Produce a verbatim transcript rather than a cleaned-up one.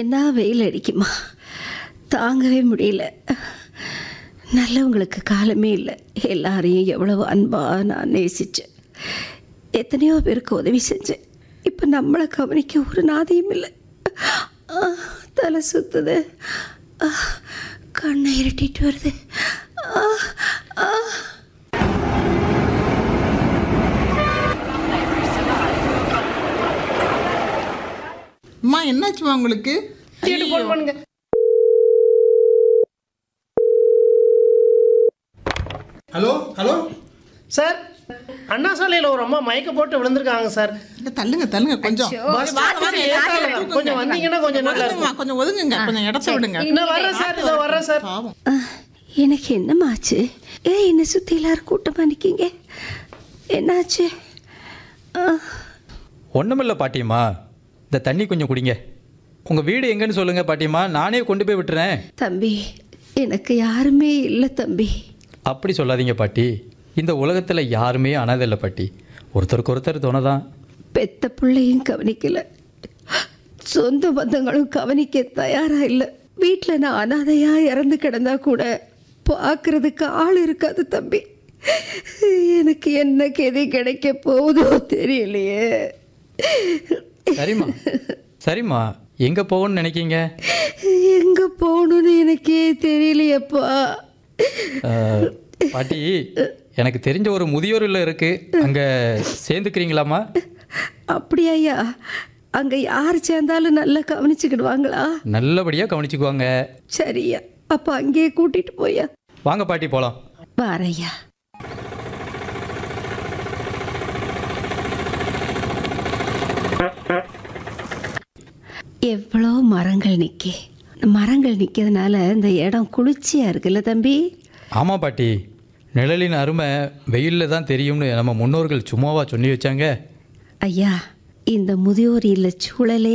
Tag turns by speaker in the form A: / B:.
A: என்ன வெயில் அடிக்குமா, தாங்கவே முடியல. நல்லவங்களுக்கு காலமே இல்லை. எல்லாரையும் எவ்வளவு அன்பாக நான் நேசித்தேன். எத்தனையோ பேருக்கு உதவி செஞ்சேன். இப்போ நம்மளை கவனிக்க ஒரு நாதியும் இல்லை. தலை சுத்துது, கண்ணை இருட்டிட்டு வருது.
B: அம்மா என்னாச்சுமா உங்களுக்கு?
C: ஃபோன் பண்ணுங்க.
B: ஹலோ ஹலோ
C: சார், அண்ணா சாலையில் ஒரு அம்மா மயக்க போட்டு விழுந்திருக்காங்க சார்.
B: தள்ளுங்க தள்ளுங்க கொஞ்சம்.
C: பஸ் ஸ்டாண்டுக்கு ஏத்தால தான். கொஞ்சம் வந்தீங்கன்னா கொஞ்சம் நல்லா இருக்கும்.
B: கொஞ்சம் ஒதுங்குங்க, கொஞ்சம் இடத்த விடுங்க.
C: நான் வர்றேன் சார், இதோ வர்றேன் சார்.
A: எனக்கு என்னமாச்சு? ஏ என்னை சுற்றி எல்லாரும் கூட்டமாக நிற்கிங்க. என்னாச்சு?
D: ஒன்றுமில்ல பாட்டியம்மா, இந்த தண்ணி கொஞ்சம் குடிங்க. உங்கள் வீடு எங்கன்னு சொல்லுங்கள் பாட்டியம்மா, நானே கொண்டு போய் விட்டுறேன்.
A: தம்பி, எனக்கு யாருமே இல்லை தம்பி.
D: அப்படி சொல்லாதீங்க பாட்டி. இந்த உலகத்தில் யாருமே அனாதை இல்லை பாட்டி. ஒருத்தருக்கு ஒருத்தர் துணை தான்.
A: பெத்த பிள்ளையும் கவனிக்கல, சொந்த பந்தங்களும் கவனிக்க தயாராக இல்லை. வீட்டில் நான் அனாதையாக இறந்து கிடந்தா கூட பார்க்கறதுக்கு ஆள் இருக்காது தம்பி. எனக்கு என்ன கெதி கிடைக்க போகுதோ தெரியலையே.
D: சரிம்மா சரிம்மா, எங்கே போகணும்னு நினைக்கிங்க?
A: எங்கே போகணுன்னு எனக்கே தெரியலையப்பா.
D: பாட்டி, எனக்கு தெரிஞ்ச ஒரு முதியோர் இல்லம் இருக்குது, அங்கே சேர்ந்துக்கிறீங்களாம்மா?
A: அப்படியா ஐயா? அங்கே யார் சேர்ந்தாலும் நல்லா கவனிச்சுக்கிடுவாங்களா?
D: நல்லபடியாக கவனிச்சுக்குவாங்க.
A: சரியா, அப்போ அங்கேயே கூட்டிகிட்டு போயா.
D: வாங்க பாட்டி போகலாம்.
A: வாரையா. எவ்வளோ மரங்கள் நிற்க மரங்கள் நிற்கிறதுனால இந்த இடம் குளிர்ச்சியாக இருக்குல்ல தம்பி?
D: ஆமாம் பாட்டி, நிழலின் அருமை வெயிலில் தான் தெரியும்னு நம்ம முன்னோர்கள் சும்மாவா சொல்லி வச்சாங்க.
A: ஐயா, இந்த முதியோர் இல்ல சூழலே